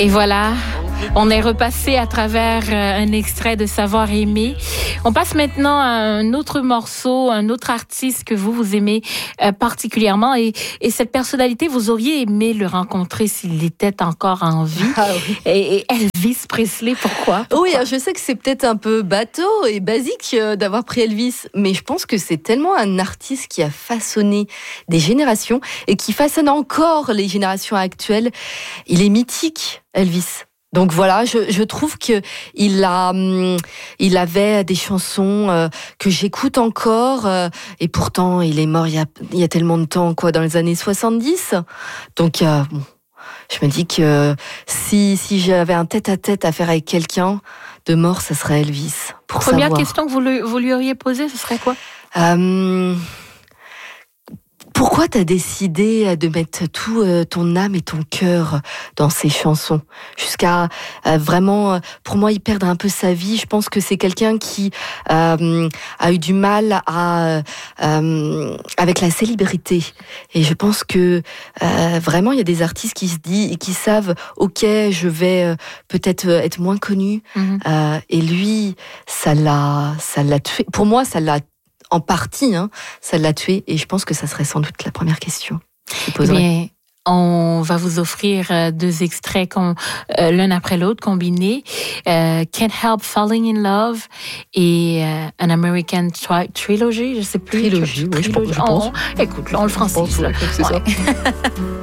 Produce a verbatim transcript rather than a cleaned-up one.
Et voilà, on est repassé à travers un extrait de Savoir aimer. On passe maintenant à un autre morceau, un autre artiste que vous, vous aimez euh, particulièrement. Et, et cette personnalité, vous auriez aimé le rencontrer s'il était encore en vie. Ah oui. Et, et Elvis Presley, pourquoi, pourquoi? Oui, je sais que c'est peut-être un peu bateau et basique euh, d'avoir pris Elvis, mais je pense que c'est tellement un artiste qui a façonné des générations et qui façonne encore les générations actuelles. Il est mythique, Elvis. Donc voilà, je, je trouve que il a, hum, il avait des chansons euh, que j'écoute encore, euh, et pourtant il est mort il y a, il y a tellement de temps, quoi, dans les années soixante-dix. Donc euh, bon, je me dis que si si j'avais un tête-à-tête à faire avec quelqu'un de mort, ça serait Elvis. Pour Première savoir. question que vous lui, vous lui auriez posée, ce serait quoi? Euh, Pourquoi t'as décidé de mettre tout euh, ton âme et ton cœur dans ces chansons jusqu'à euh, vraiment, euh, pour moi, y perdre un peu sa vie? Je pense que c'est quelqu'un qui euh, a eu du mal à euh, avec la célébrité, et je pense que euh, vraiment il y a des artistes qui se disent, qui savent, ok, je vais euh, peut-être être moins connu, Mm-hmm. euh, et lui, ça l'a, ça l'a tué. Pour moi, ça l'a en partie, hein, ça l'a tué, et je pense que ça serait sans doute la première question que je poserais. Mais on va vous offrir euh, deux extraits com- euh, l'un après l'autre combinés. Euh, Can't Help Falling in Love et euh, An American tri- Trilogy, je sais plus. Trilogie, oui, je pense- je pense. Oh, écoute, là, on le francise. Je pense, là. ouais, c'est ça. Ouais.